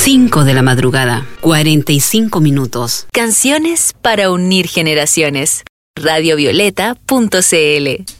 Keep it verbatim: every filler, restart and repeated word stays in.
cinco de la madrugada, cuarenta y cinco minutos. Canciones para unir generaciones. radiovioleta punto c l